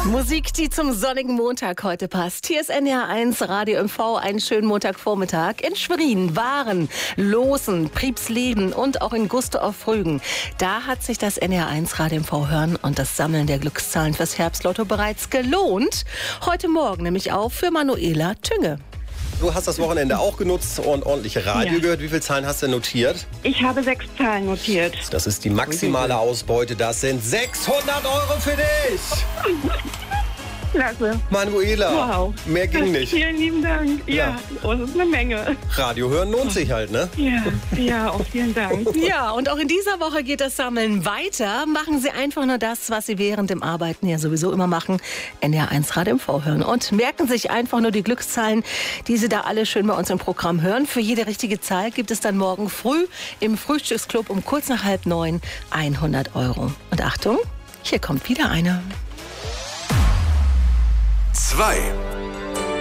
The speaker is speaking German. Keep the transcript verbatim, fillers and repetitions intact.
Musik, die zum sonnigen Montag heute passt. Hier ist N D R eins Radio M V, einen schönen Montagvormittag. In Schwerin, Waren, Losen, Priebsleben und auch in Gusto auf Rügen. Da hat sich das N D R eins Radio M V hören und das Sammeln der Glückszahlen fürs Herbstlotto bereits gelohnt. Heute Morgen nämlich auch für Manuela Tünge. Du hast das Wochenende auch genutzt und ordentlich Radio ja. gehört. Wie viele Zahlen hast du notiert? Ich habe sechs Zahlen notiert. Das ist die maximale Ausbeute. Das sind sechshundert Euro für dich. Klasse. Manuela, wow. Mehr ging nicht. Vielen lieben Dank. Ja, ja. Oh, das ist eine Menge. Radio hören lohnt sich halt, ne? Ja, ja, auch vielen Dank. Ja, und auch in dieser Woche geht das Sammeln weiter. Machen Sie einfach nur das, was Sie während dem Arbeiten ja sowieso immer machen. N D R eins Radio M V hören. Und merken sich einfach nur die Glückszahlen, die Sie da alle schön bei uns im Programm hören. Für jede richtige Zahl gibt es dann morgen früh im Frühstücksclub um kurz nach halb neun hundert Euro. Und Achtung, hier kommt wieder eine. Zwei.